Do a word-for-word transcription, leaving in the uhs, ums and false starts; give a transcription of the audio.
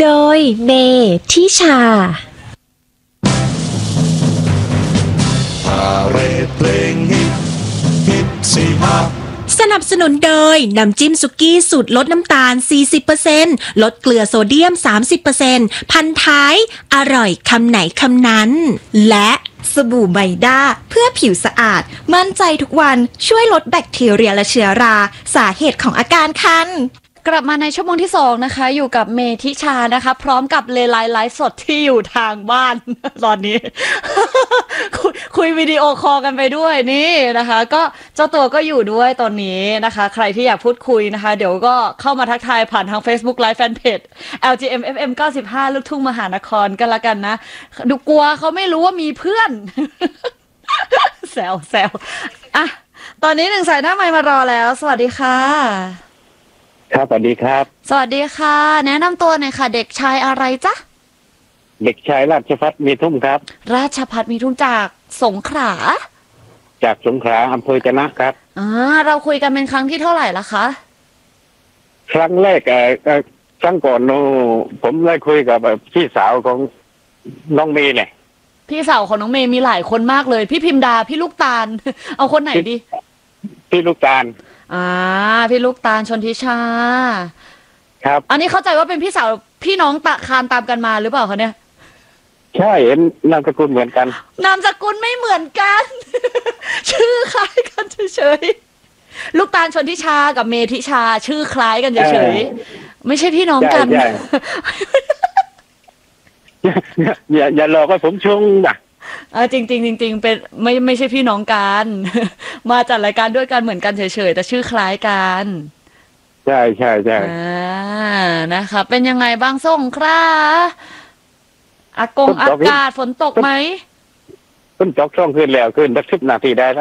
โดยเมทิชาพาเรดเพลงฮิตฮิตสี่ห้าสนับสนุนโดยน้ำจิ้มสุกี้สูตรลดน้ำตาล สี่สิบเปอร์เซ็นต์ ลดเกลือโซเดียม สามสิบเปอร์เซ็นต์ พันท้ายอร่อยคำไหนคำนั้นและสบู่ไบด้าเพื่อผิวสะอาดมั่นใจทุกวันช่วยลดแบคทีเรียและเชื้อราสาเหตุของอาการคันกลับมาในชั่วโมงที่สองนะคะอยู่กับเมธิชานะคะพร้อมกับเลไลฟ์ไลฟ์สดที่อยู่ทางบ้าน ตอนนี้ คุยคุยวิดีโอคอลกันไปด้วยนี่นะคะก็เจ้าตัวก็อยู่ด้วยตอนนี้นะคะใครที่อยากพูดคุยนะคะเดี๋ยวก็เข้ามาทักทายผ่านทาง Facebook Live Fanpage แอล จี เอ็ม เอฟ เอ็ม เก้าสิบห้า ลูกทุ่งมหานครกันละกันนะดูกลัวเขาไม่รู้ว่ามีเพื่อน แซวแซวอ่ะตอนนี้หนึ่งสายหน้าไมค์มารอแล้วสวัสดีค่ะครับสวัสดีครับสวัสดีค่ะแนะนำตัวหน่อยค่ะเด็กชายอะไรจ๊ะเด็กชายราชภัฏมีทุ่มครับราชภัฏมีทุ่มจากสงขลาจากสงขลาอำเภอจะนะครับอ่าเราคุยกันเป็นครั้งที่เท่าไหร่ละคะครั้งแรกเอ่อครั้งก่อนโนผมได้คุยกับพี่สาวของน้องเมย์เนี่ยพี่สาวของน้องเมย์มีหลายคนมากเลยพี่พิมดาพี่ลูกตาล เอาคนไหนดีพี่ลูกตาลอ่าพี่ลูกตาลชนทิชาครับอันนี้เข้าใจว่าเป็นพี่สาวพี่น้องตะคานตามกันมาหรือเปล่าคะเนี่ยใช่เห็นนามสกุลเหมือนกันนามสกุลไม่เหมือนกัน ชื่อคล้ายกันเฉยๆลูกตาลชนทิชากับเมธิชาชื่อคล้ายกันเฉยๆไม่ใช่พี่น้องกันอย่าอย่าหลอกว่าผมชงนะเออจริงจริงจริงๆเป็นไม่ไม่ใช่พี่น้องกันมาจัดรายการด้วยกันเหมือนกันเฉยๆแต่ชื่อคล้ายกันใช่ใช่ใช่อ่านะคะเป็นยังไงบ้างสงขลาอากงอากาศฝนตกไหมฝนตกช่องขึ้นแล้วขึ้นสักสิบนาทีได้